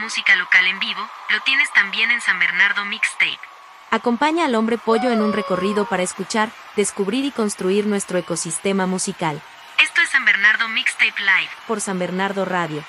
música local en vivo, lo tienes también en San Bernardo Mixtape. Acompaña al Hombre Pollo en un recorrido para escuchar, descubrir y construir nuestro ecosistema musical. Esto es San Bernardo Mixtape Live. Por San Bernardo Radio.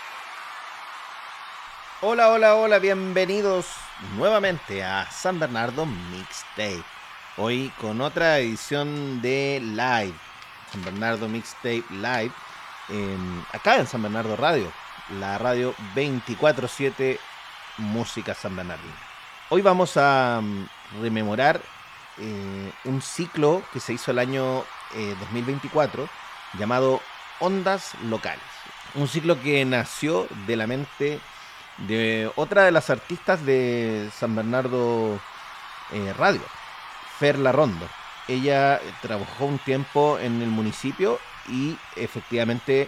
Hola, hola, hola, bienvenidos nuevamente a San Bernardo Mixtape. Hoy con otra edición de Live, San Bernardo Mixtape Live, acá en San Bernardo Radio, la radio 24/7 Música San Bernardino. Hoy vamos a rememorar un ciclo que se hizo el año 2024 llamado Ondas Locales. Un ciclo que nació de la mente de otra de las artistas de San Bernardo Radio, Fer Larrondo. Ella trabajó un tiempo en el municipio y efectivamente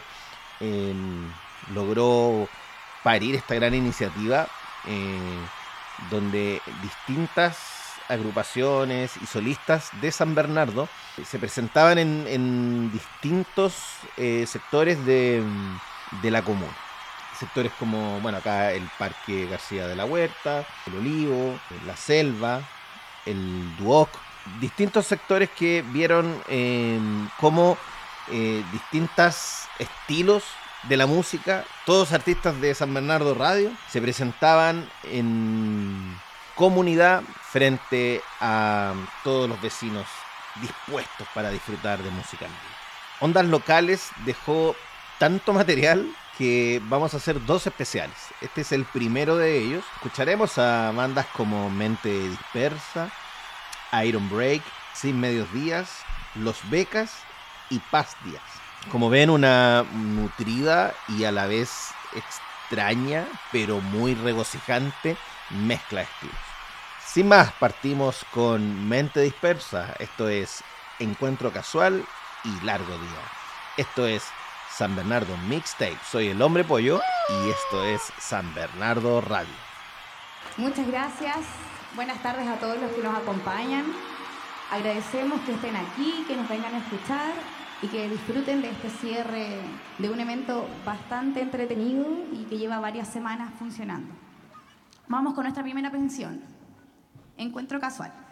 logró parir esta gran iniciativa donde distintas agrupaciones y solistas de San Bernardo se presentaban en distintos sectores de la comuna. Sectores como, bueno, acá el Parque García de la Huerta, el Olivo, la Selva, el Duoc, distintos sectores que vieron cómo distintos estilos de la música, todos artistas de San Bernardo Radio, se presentaban en comunidad frente a todos los vecinos dispuestos para disfrutar de música en vivo. Ondas Locales dejó tanto material que vamos a hacer dos especiales. Este es el primero de ellos. Escucharemos a bandas como Mente Dispersa, Iron Break, Sin Medios Días, Los Becas y Paz Díaz. Como ven, una nutrida y a la vez extraña, pero muy regocijante mezcla de estilos. Sin más, partimos con Mente Dispersa. Esto es Encuentro Casual y Largo Día. Esto es San Bernardo Mixtape. Soy el Hombre Pollo y esto es San Bernardo Radio. Muchas gracias. Buenas tardes a todos los que nos acompañan. Agradecemos que estén aquí, que nos vengan a escuchar y que disfruten de este cierre de un evento bastante entretenido y que lleva varias semanas funcionando. Vamos con nuestra primera canción, Encuentro Casual.